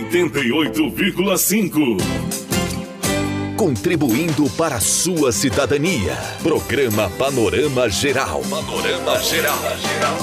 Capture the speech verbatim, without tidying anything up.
oitenta e oito vírgula cinco. Contribuindo para a sua cidadania. Programa Panorama Geral. Panorama Geral.